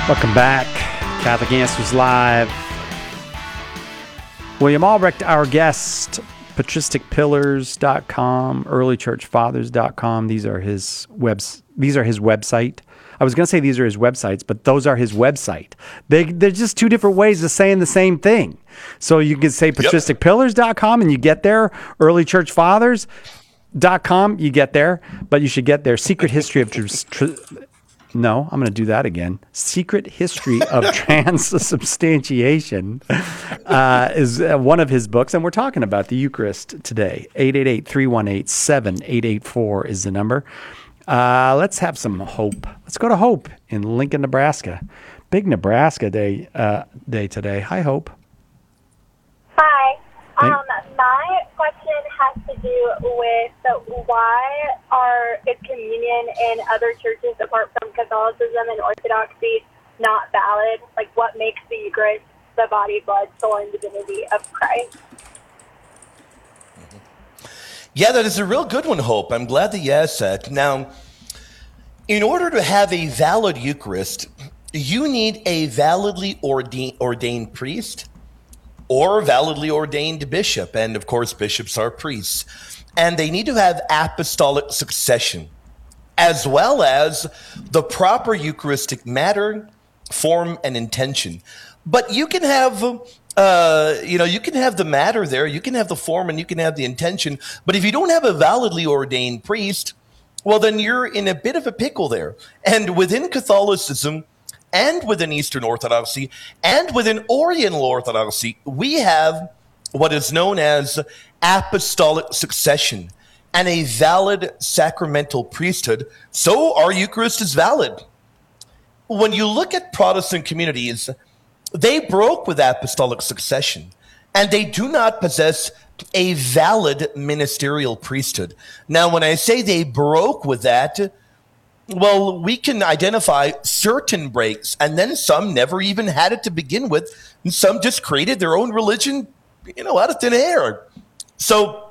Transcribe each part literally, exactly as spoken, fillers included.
Welcome back. Catholic Answers Live. William Albrecht, our guest, patristic pillars dot com, early church fathers dot com. These are his webs. These are his website. I was going to say these are his websites, but those are his website. They, they're just two different ways of saying the same thing. So you can say patristic pillars dot com and you get there. early church fathers dot com, you get there. But you should get there. Secret History of... Tr- tr- No, I'm going to do that again. Secret History of Transubstantiation uh, is uh, one of his books, and we're talking about the Eucharist today. eight eight eight, three one eight, seven eight eight four is the number. Uh, let's have some hope. Let's go to Hope in Lincoln, Nebraska. Big Nebraska day uh, day today. Hi, Hope. Hi. Thank- Um, my question has to do with why are is communion in other churches apart from Catholicism and Orthodoxy not valid? Like, what makes the Eucharist the body, blood, soul, and divinity of Christ? Yeah, that is a real good one, Hope. I'm glad that you asked that. Now, in order to have a valid Eucharist, you need a validly ordained, ordained priest or validly ordained bishop. And of course, bishops are priests. And they need to have apostolic succession, as well as the proper Eucharistic matter, form, and intention. But you can have, uh, you know, you can have the matter there, you can have the form, and you can have the intention. But if you don't have a validly ordained priest, well, then you're in a bit of a pickle there. And within Catholicism, and within Eastern Orthodoxy, and within Oriental Orthodoxy, we have what is known as apostolic succession and a valid sacramental priesthood. So our Eucharist is valid. When you look at Protestant communities, they broke with apostolic succession, and they do not possess a valid ministerial priesthood. Now, when I say they broke with that, well, we can identify certain breaks, and then some never even had it to begin with, and some just created their own religion, you know, out of thin air. So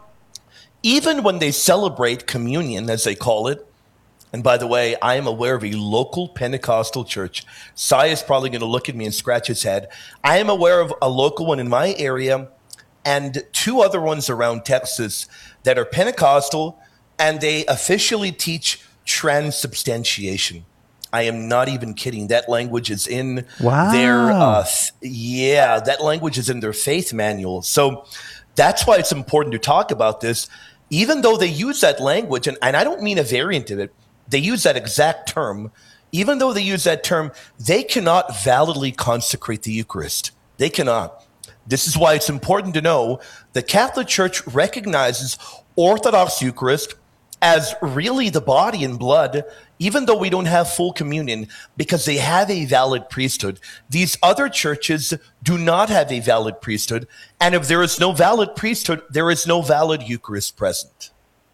even when they celebrate communion, as they call it, and by the way, I am aware of a local Pentecostal church. Sai is probably going to look at me and scratch his head. I am aware of a local one in my area and two other ones around Texas that are Pentecostal, and they officially teach transubstantiation. I am not even kidding. That language is in Wow. their, uh, th- yeah, that language is in their faith manual. So that's why it's important to talk about this, even though they use that language, and, and I don't mean a variant of it, they use that exact term. Even though they use that term, they cannot validly consecrate the Eucharist. They cannot. This is why it's important to know the Catholic Church recognizes Orthodox Eucharist as really the body and blood, even though we don't have full communion, because they have a valid priesthood. These other churches do not have a valid priesthood, and if there is no valid priesthood, there is no valid Eucharist present.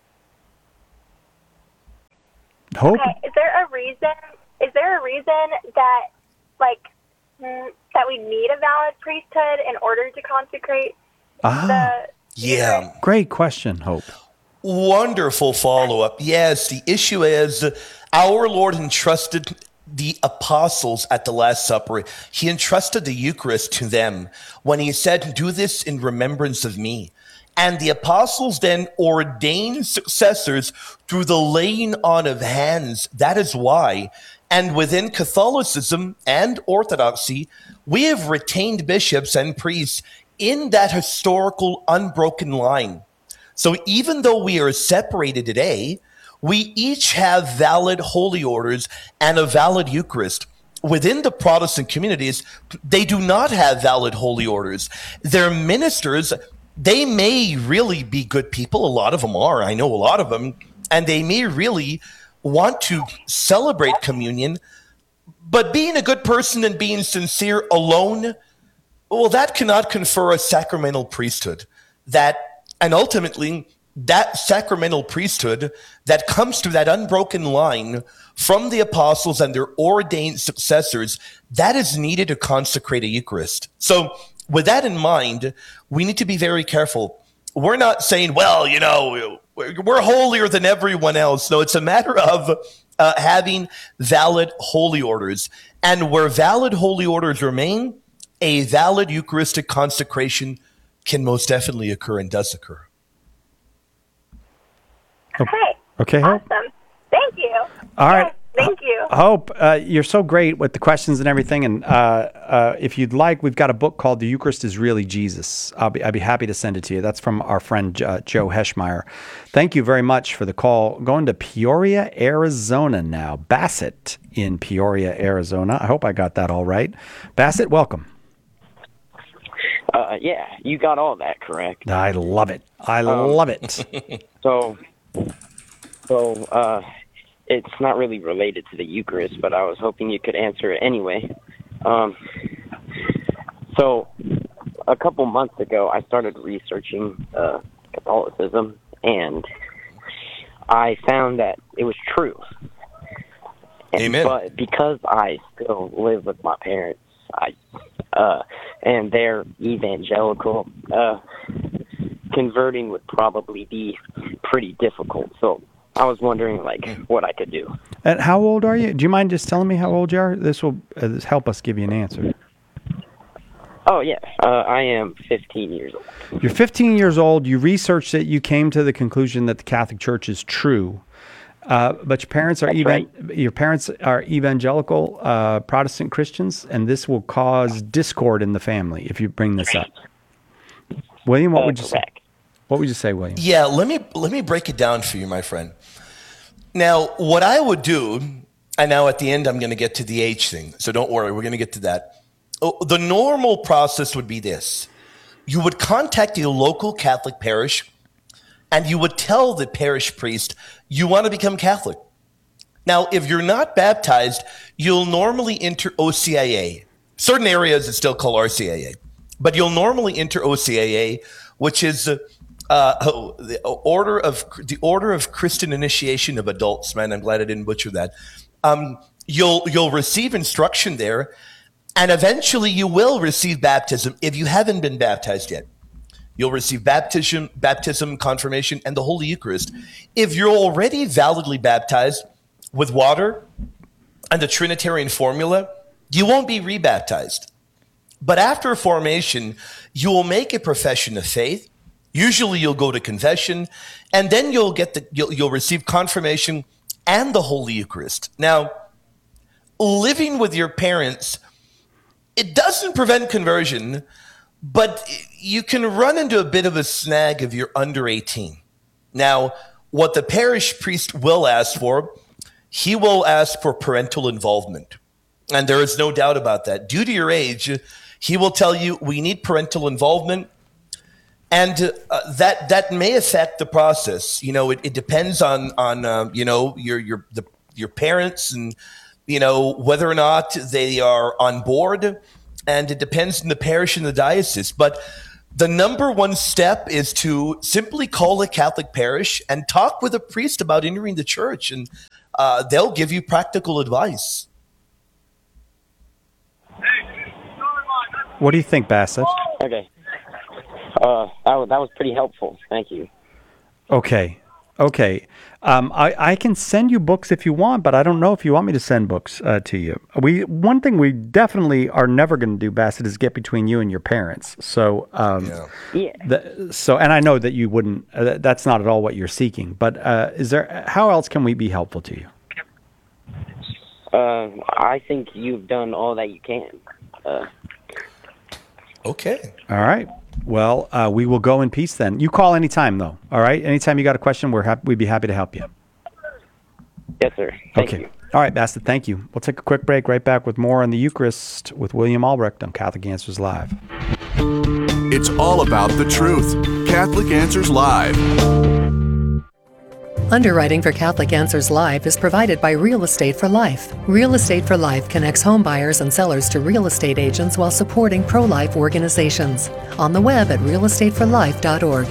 Hope. Okay, is there a reason? Is there a reason that, like, mm, that we need a valid priesthood in order to consecrate Ah, the? Yeah. great question, Hope. Wonderful follow-up. Yes, the issue is our Lord entrusted the apostles at the Last Supper. He entrusted the Eucharist to them when he said, "Do this in remembrance of me." And the apostles then ordained successors through the laying on of hands. That is why. And within Catholicism and Orthodoxy, we have retained bishops and priests in that historical unbroken line. So even though we are separated today, we each have valid holy orders and a valid Eucharist. Within the Protestant communities, they do not have valid holy orders. Their ministers, they may really be good people. A lot of them are. I know a lot of them. And they may really want to celebrate communion. But being a good person and being sincere alone, well, that cannot confer a sacramental priesthood. That, and ultimately, that sacramental priesthood that comes through that unbroken line from the apostles and their ordained successors, that is needed to consecrate a Eucharist. So with that in mind, we need to be very careful. We're not saying, well, you know, we're holier than everyone else. No, it's a matter of uh, having valid holy orders. And where valid holy orders remain, a valid Eucharistic consecration can most definitely occur and does occur. Okay. Okay, Hope. Awesome. Thank you. All right. Yes, thank you. Hope, uh, you're so great with the questions and everything. And uh, uh, if you'd like, we've got a book called The Eucharist is Really Jesus. I'll be, I'd be happy to send it to you. That's from our friend uh, Joe Heschmeyer. Thank you very much for the call. Going to Peoria, Arizona now. Bassett in Peoria, Arizona. I hope I got that all right. Bassett, welcome. Uh, yeah, you got all that correct. I love it. I Um, love it. So, so uh, it's not really related to the Eucharist, but I was hoping you could answer it anyway. Um, so, a couple months ago, I started researching uh, Catholicism, and I found that it was true. And, Amen. But because I still live with my parents, I uh, and they're evangelical, uh, converting would probably be pretty difficult. So I was wondering, like, what I could do. And how old are you? Do you mind just telling me how old you are? This will uh, this help us give you an answer. Oh, yeah. Uh, I am fifteen years old. You're fifteen years old. You researched it. You came to the conclusion that the Catholic Church is true. Uh, but your parents are That's even right. your parents are evangelical uh, Protestant Christians, and this will cause discord in the family if you bring this up. William, what Uh, would you say? correct. What would you say, William? Yeah, let me let me break it down for you, my friend. Now, what I would do, and now at the end I'm going to get to the age thing, so don't worry, we're going to get to that. Oh, the normal process would be this. You would contact a local Catholic parish, and you would tell the parish priest you want to become Catholic. Now, if you're not baptized, you'll normally enter O C I A. Certain areas it's still called R C I A, but you'll normally enter O C I A, which is uh, uh, the order of the Order of Christian Initiation of Adults. Man, I'm glad I didn't butcher that. Um, you'll you'll receive instruction there, and eventually you will receive baptism if you haven't been baptized yet. You'll receive baptism, baptism, confirmation, and the Holy Eucharist. If you're already validly baptized with water and the Trinitarian formula, you won't be rebaptized. But after formation, you will make a profession of faith. Usually you'll go to confession, and then you'll get the you'll, you'll receive confirmation and the Holy Eucharist. Now, living with your parents, it doesn't prevent conversion, but you can run into a bit of a snag if you're under eighteen. Now, what the parish priest will ask for, he will ask for parental involvement. And there is no doubt about that. Due to your age, he will tell you we need parental involvement. And uh, that that may affect the process. You know, it, it depends on on uh, you know your your the, your parents and you know whether or not they are on board, and it depends on the parish and the diocese. But the number one step is to simply call a Catholic parish and talk with a priest about entering the church, and uh, they'll give you practical advice. What do you think, Bassett? Okay. Uh, that was, that was pretty helpful. Thank you. Okay. Okay. Um, I, I can send you books if you want, but I don't know if you want me to send books uh, to you. We One thing we definitely are never going to do, Bassett, is get between you and your parents. So, um, Yeah. Yeah. the, so, and I know that you wouldn't, uh, that's not at all what you're seeking, but uh, is there, how else can we be helpful to you? Uh, I think you've done all that you can. Uh, Okay. All right. Well, uh, we will go in peace then. You call anytime, though. All right. Anytime you got a question, we're hap- we'd be happy to help you. yes, sir. Thank okay. you. All right, Bassett. Thank you. We'll take a quick break. Right back with more on the Eucharist with William Albrecht on Catholic Answers Live. It's all about the truth. Catholic Answers Live. Underwriting for Catholic Answers Live is provided by Real Estate for Life. Real Estate for Life connects home buyers and sellers to real estate agents while supporting pro-life organizations. On the web at real estate for life dot org.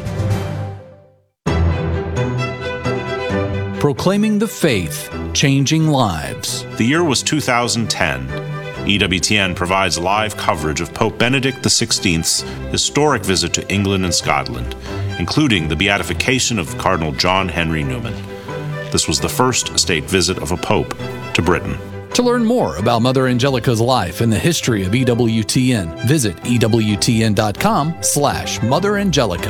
Proclaiming the faith, changing lives. The year was two thousand ten. E W T N provides live coverage of Pope Benedict the sixteenth's historic visit to England and Scotland, including the beatification of Cardinal John Henry Newman. This was the first state visit of a pope to Britain. To learn more about Mother Angelica's life and the history of E W T N, visit E W T N dot com slash Mother Angelica.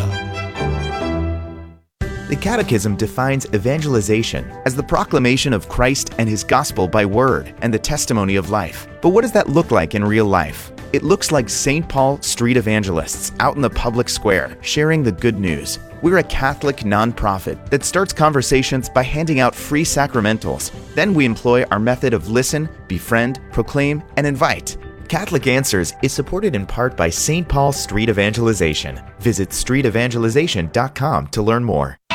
The Catechism defines evangelization as the proclamation of Christ and His gospel by word and the testimony of life. But what does that look like in real life? It looks like Saint Paul Street Evangelists out in the public square, sharing the good news. We're a Catholic nonprofit that starts conversations by handing out free sacramentals. Then we employ our method of listen, befriend, proclaim, and invite. Catholic Answers is supported in part by Saint Paul Street Evangelization. Visit street evangelization dot com to learn more.